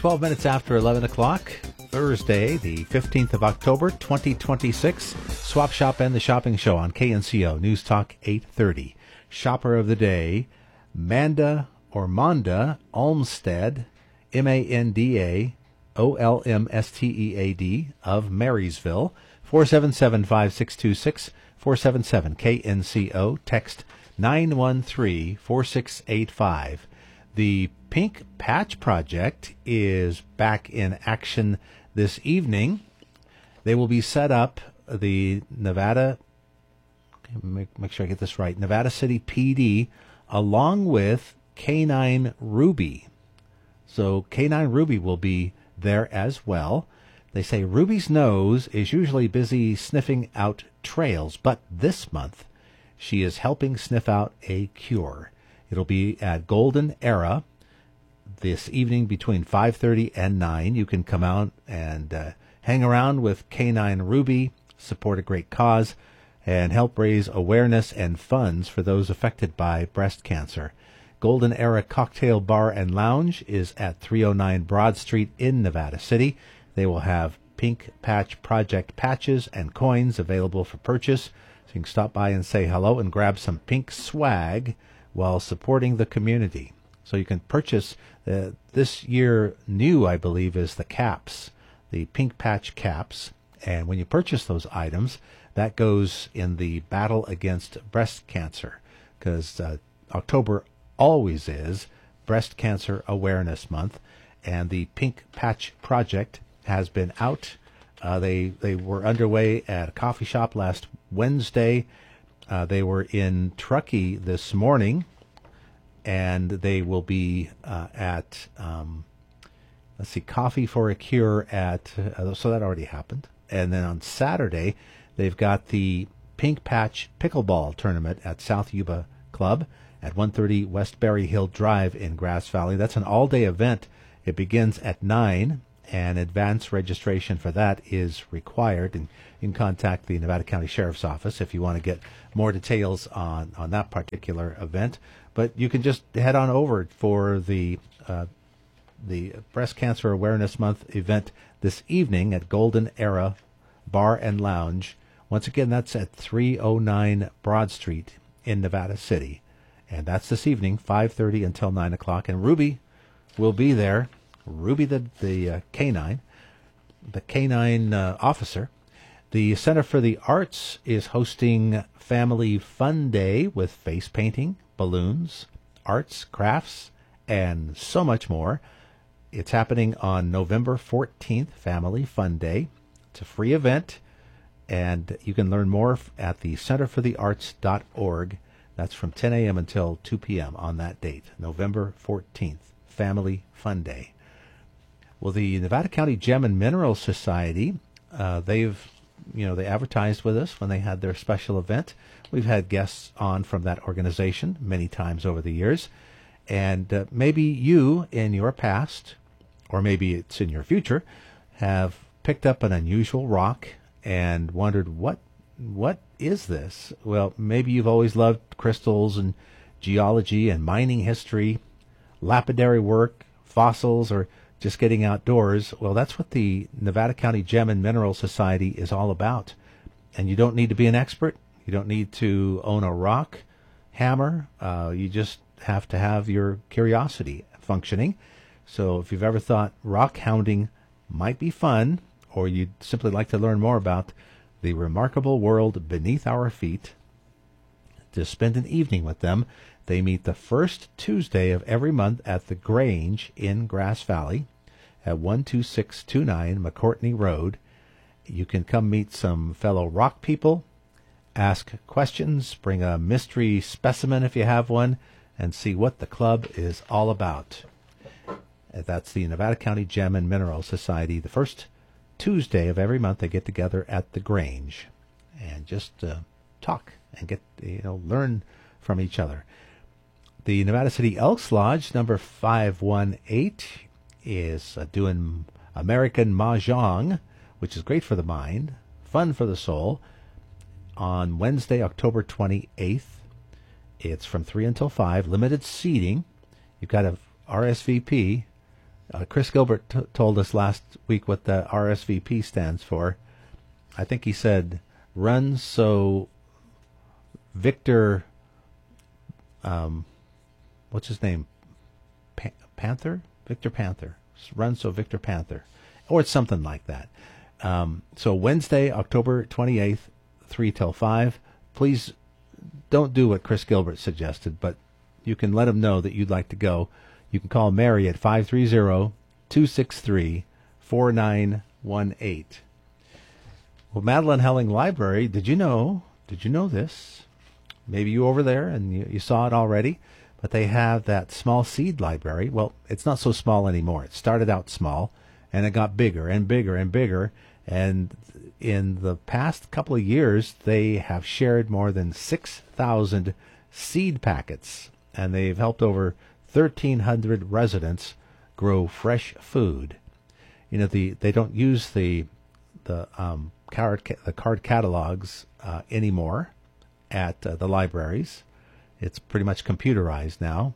12 minutes after 11 o'clock, Thursday, the 15th of October, 2026. Swap Shop and the Shopping Show on KNCO News Talk 830. Shopper of the day, Manda Olmstead, Manda Olmstead of Marysville, 477-5626, 477 KNCO, text 913-4685. The Pink Patch Project is back in action this evening. They will be set up, the Nevada, make sure I get this right, Nevada City PD, along with K9 Ruby. So K9 Ruby will be there as well. They say Ruby's nose is usually busy sniffing out trails, but this month she is helping sniff out a cure. It'll be at Golden Era this evening between 5:30 and 9. You can come out and hang around with K9 Ruby, support a great cause, and help raise awareness and funds for those affected by breast cancer. Golden Era Cocktail Bar and Lounge is at 309 Broad Street in Nevada City. They will have Pink Patch Project patches and coins available for purchase, so you can stop by and say hello and grab some pink swag while supporting the community. So you can purchase, this year new, I believe, is the caps, the Pink Patch caps. And when you purchase those items, that goes in the battle against breast cancer, because October always is Breast Cancer Awareness Month, and the Pink Patch Project has been out. They were underway at a coffee shop last Wednesday. They were in Truckee this morning, and they will be at, Coffee for a Cure at, so that already happened. And then on Saturday, they've got the Pink Patch Pickleball Tournament at South Yuba Club at 130 West Berry Hill Drive in Grass Valley. That's an all-day event. It begins at 9, and advance registration for that is required. And you can contact the Nevada County Sheriff's Office if you want to get more details on that particular event. But you can just head on over for the Breast Cancer Awareness Month event this evening at Golden Era Bar and Lounge. Once again, that's at 309 Broad Street in Nevada City. And that's this evening, 5:30 until 9 o'clock. And Ruby will be there. Ruby, the K9, the K9 officer. The Center for the Arts is hosting Family Fun Day with face painting, balloons, arts, crafts, and so much more. It's happening on November 14th, Family Fun Day. It's a free event, and you can learn more at the centerforthearts.org. That's from 10 a.m. until 2 p.m. on that date, November 14th, Family Fun Day. Well, the Nevada County Gem and Mineral Society, they advertised with us when they had their special event. We've had guests on from that organization many times over the years. And maybe you, in your past, or maybe it's in your future, have picked up an unusual rock and wondered, what is this? Well, maybe you've always loved crystals and geology and mining history, lapidary work, fossils, or just getting outdoors. Well, that's what the Nevada County Gem and Mineral Society is all about. And you don't need to be an expert. You don't need to own a rock hammer. You just have to have your curiosity functioning. So if you've ever thought rock hounding might be fun, or you'd simply like to learn more about the remarkable world beneath our feet, to spend an evening with them, they meet the first Tuesday of every month at the Grange in Grass Valley at 12629 McCourtney Road. You can come meet some fellow rock people, ask questions, bring a mystery specimen if you have one, and see what the club is all about. That's the Nevada County Gem and Mineral Society. The first Tuesday of every month, they get together at the Grange and just talk and get, learn from each other. The Nevada City Elks Lodge, number 518, is doing American Mahjong, which is great for the mind, fun for the soul, on Wednesday, October 28th. It's from 3 until 5, limited seating. You've got to RSVP Chris Gilbert told us last week what the RSVP stands for. I think he said, run so Victor, what's his name? Panther? Victor Panther. Run so Victor Panther. Or it's something like that. So Wednesday, October 28th, 3 till 5. Please don't do what Chris Gilbert suggested, but you can let him know that you'd like to go. You can call Mary at 530-263-4918. Well, Madeline Helling Library, did you know this? Maybe you over there and you saw it already, but they have that small seed library. Well, it's not so small anymore. It started out small, and it got bigger and bigger and bigger, and in the past couple of years, they have shared more than 6,000 seed packets, and they've helped over 1,300 residents grow fresh food. You know, they don't use the card catalogs anymore at the libraries. It's pretty much computerized now.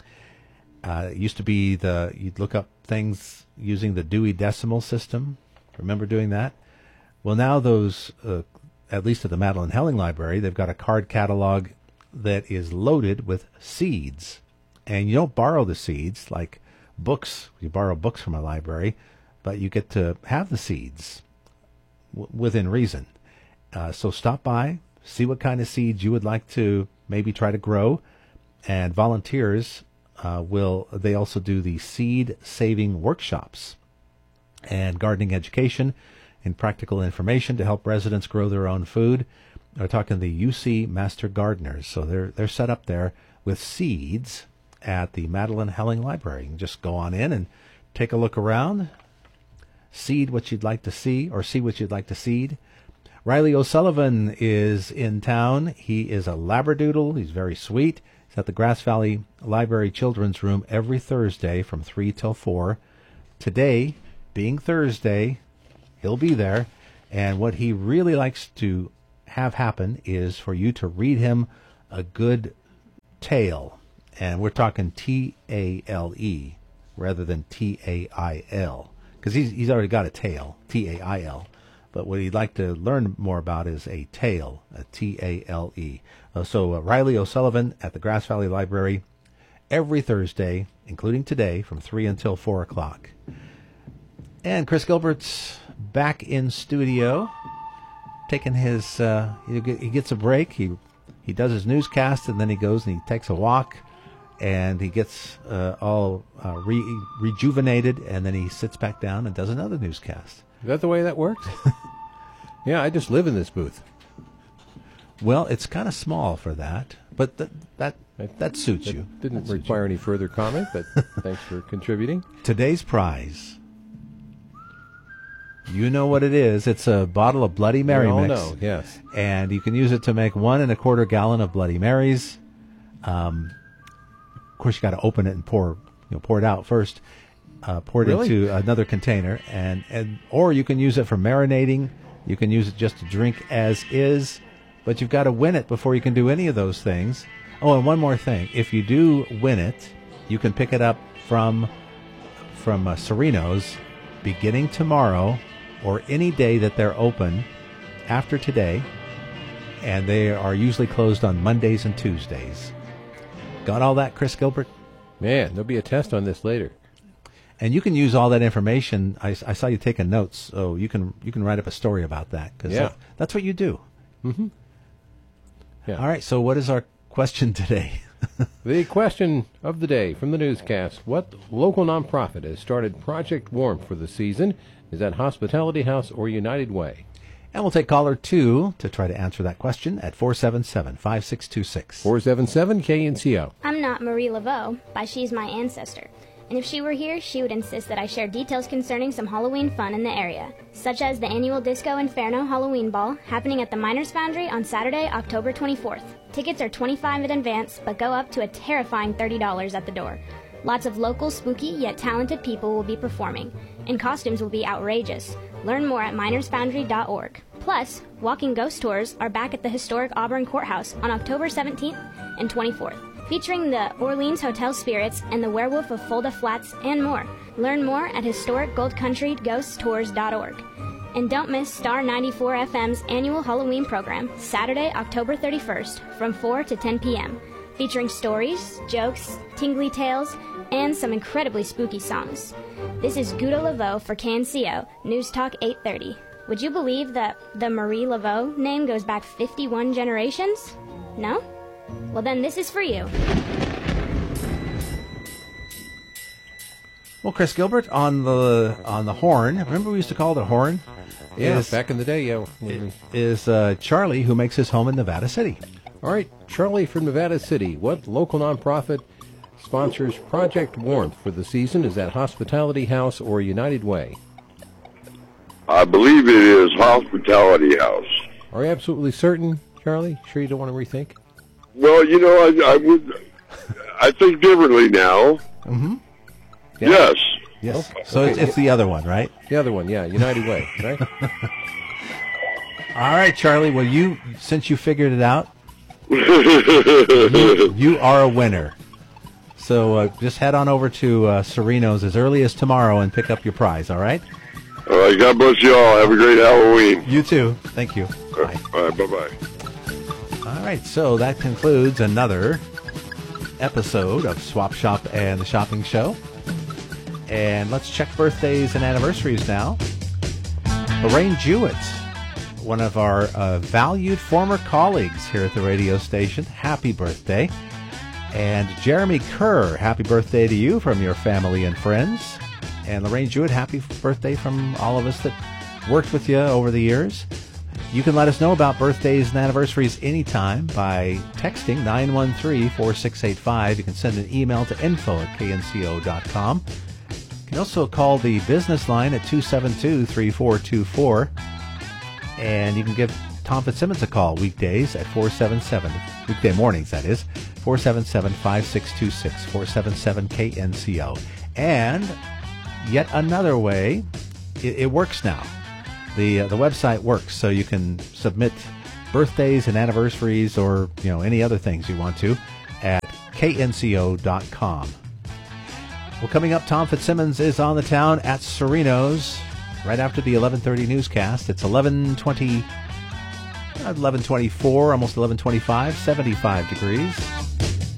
It used to be you'd look up things using the Dewey Decimal System. Remember doing that? Well, now those, at least at the Madeline Helling Library, they've got a card catalog that is loaded with seeds. And you don't borrow the seeds like books. You borrow books from a library, but you get to have the seeds within reason. So stop by, see what kind of seeds you would like to maybe try to grow, and volunteers they also do the seed saving workshops and gardening education and practical information to help residents grow their own food. We're talking the UC Master Gardeners. So they're set up there with seeds at the Madeline Helling Library. You can just go on in and take a look around, seed what you'd like to see, or see what you'd like to seed. Riley O'Sullivan is in town. He is a Labradoodle. He's very sweet. He's at the Grass Valley Library Children's Room every Thursday from 3 till 4. Today, being Thursday, he'll be there. And what he really likes to have happen is for you to read him a good tale. And we're talking T-A-L-E rather than T-A-I-L. Because he's already got a tale, T-A-I-L. But what he'd like to learn more about is a tale, a T-A-L-E. So Riley O'Sullivan at the Grass Valley Library every Thursday, including today, from 3 until 4 o'clock. And Chris Gilbert's back in studio, taking his, he gets a break. He does his newscast, and then he goes and he takes a walk, and he gets all rejuvenated, and then he sits back down and does another newscast. Is that the way that works? Yeah, I just live in this booth. Well, it's kind of small for that, but that suits you. Didn't require any further comment, but thanks for contributing. Today's prize. You know what it is. It's a bottle of Bloody Mary mix. Oh, no, yes. And you can use it to make 1 1/4 gallon of Bloody Marys. Of course, you got to open it and pour it out first. Pour it into another container, or you can use it for marinating. You can use it just to drink as is, but you've got to win it before you can do any of those things. Oh, and one more thing: if you do win it, you can pick it up from Sereno's beginning tomorrow, or any day that they're open after today, and they are usually closed on Mondays and Tuesdays. Got all that, Chris Gilbert? Man, there'll be a test on this later. And you can use all that information. I saw you taking notes, so you can write up a story about that, because that's what you do. Mm-hmm. Yeah. All right, so what is our question today? The question of the day from the newscast: what local nonprofit has started Project Warmth for the season? Is that Hospitality House or United Way? And we'll take caller 2 to try to answer that question at 477-5626. 477 KNCO. I'm not Marie Laveau, but she's my ancestor. And if she were here, she would insist that I share details concerning some Halloween fun in the area, such as the annual Disco Inferno Halloween Ball happening at the Miners Foundry on Saturday, October 24th. Tickets are $25 in advance, but go up to a terrifying $30 at the door. Lots of local, spooky, yet talented people will be performing, and costumes will be outrageous. Learn more at minersfoundry.org. Plus, walking ghost tours are back at the historic Auburn Courthouse on October 17th and 24th. featuring the Orleans Hotel Spirits and the Werewolf of Fulda Flats and more. Learn more at historicgoldcountryghosttours.org. And don't miss Star 94 FM's annual Halloween program, Saturday, October 31st, from 4 to 10 p.m., featuring stories, jokes, tingly tales, and some incredibly spooky songs. This is Guido Laveau for KNCO, News Talk 830. Would you believe that the Marie Laveau name goes back 51 generations? No? Well, then this is for you. Well, Chris Gilbert on the horn. Remember we used to call it a horn? Yeah, back in the day, yeah. Is Charlie, who makes his home in Nevada City. All right, Charlie from Nevada City. What local nonprofit sponsors Project Warmth for the season? Is that Hospitality House or United Way? I believe it is Hospitality House. Are you absolutely certain, Charlie? Sure you don't want to rethink? Well, you know, I think differently now. Mm-hmm. Yeah. Yes. Yes. Okay. So it's the other one, right? The other one, yeah, United Way, right? All right, Charlie. Well, since you figured it out, you are a winner. So just head on over to Sereno's as early as tomorrow and pick up your prize, all right? All right, God bless you all. Have a great Halloween. You too. Thank you. Bye. All right, bye-bye. All right, so that concludes another episode of Swap Shop and the Shopping Show. And let's check birthdays and anniversaries now. Lorraine Jewett, one of our valued former colleagues here at the radio station, happy birthday. And Jeremy Kerr, happy birthday to you from your family and friends. And Lorraine Jewett, happy birthday from all of us that worked with you over the years. You can let us know about birthdays and anniversaries anytime by texting 913-4685. You can send an email to info@knco.com. You can also call the business line at 272-3424. And you can give Tom Fitzsimmons a call weekdays at 477, weekday mornings that is, 477-5626, 477-KNCO. And yet another way, it works now. The website works, so you can submit birthdays and anniversaries or any other things you want to at knco.com. Well, coming up, Tom Fitzsimmons is on the town at Sereno's right after the 11:30 newscast. It's 11:24, almost 11:25, 75 degrees.